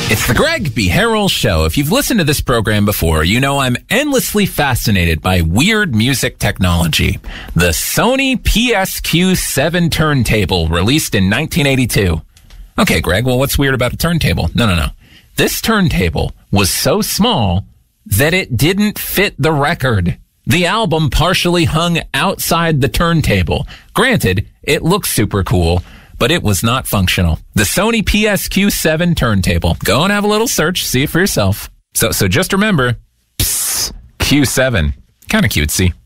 It's the Greg B. Harrell Show. If you've listened to this program before, you know I'm endlessly fascinated by weird music technology. The Sony PSQ-7 turntable, released in 1982. Okay, Greg, well, what's weird about a turntable? No. This turntable was so small that it didn't fit the record. The album partially hung outside the turntable. Granted, it looks super cool, but it was not functional. The Sony PSQ-7 turntable. Go and have a little search, see it for yourself. So just remember, Q7. Kind of cutesy.